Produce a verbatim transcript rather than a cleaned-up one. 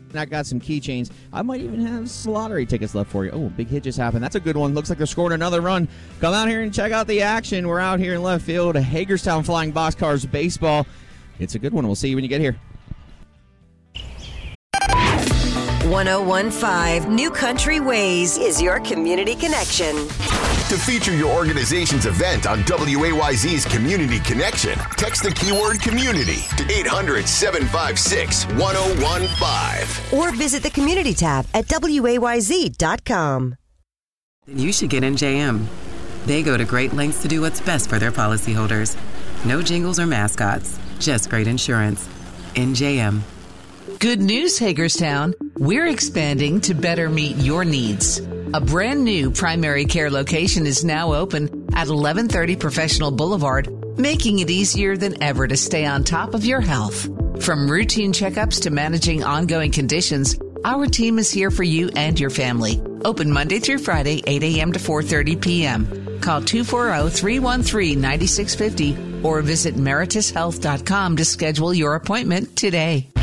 I got some keychains. I might even have some lottery tickets left for you. Oh, big hit just happened. That's a good one. Looks like they're scoring another run. Come out here and check out the action. We're out here in left field. Hagerstown Flying Boxcars baseball. It's a good one. We'll see you when you get here. one oh one point five New Country Ways is your community connection. To feature your organization's event on W A Y Z's Community Connection, text the keyword community to eight hundred, seven five six, one oh one five. Or visit the community tab at W A Y Z dot com. You should get N J M. They go to great lengths to do what's best for their policyholders. No jingles or mascots, just great insurance. N J M. Good news, Hagerstown. We're expanding to better meet your needs. A brand new primary care location is now open at eleven thirty Professional Boulevard, making it easier than ever to stay on top of your health. From routine checkups to managing ongoing conditions, our team is here for you and your family. Open Monday through Friday, eight a.m. to four thirty p.m. Call two four zero, three one three, nine six five zero or visit meritus health dot com to schedule your appointment today.